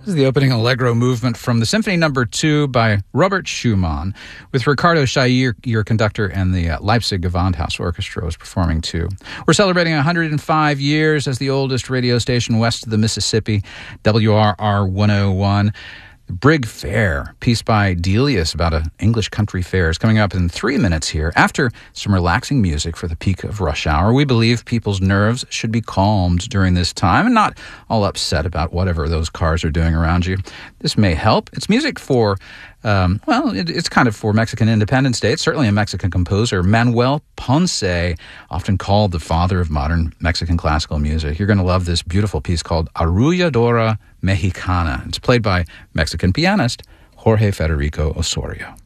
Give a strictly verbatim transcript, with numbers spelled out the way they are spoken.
This is the opening Allegro movement from the Symphony Number Two by Robert Schumann, with Ricardo Chailly, your conductor, and the uh, Leipzig Gewandhaus Orchestra was performing too. We're celebrating one hundred five years as the oldest radio station west of the Mississippi, W R R one oh one. Brig Fair, piece by Delius about an English country fair, is coming up in three minutes here. After some relaxing music for the peak of rush hour, we believe people's nerves should be calmed during this time and not all upset about whatever those cars are doing around you. This may help. It's music for, um, well, it, it's kind of for Mexican Independence Day. It's certainly a Mexican composer, Manuel Ponce, often called the father of modern Mexican classical music. You're going to love this beautiful piece called Arrulladora Mexicana. It's played by Mexican pianist Jorge Federico Osorio.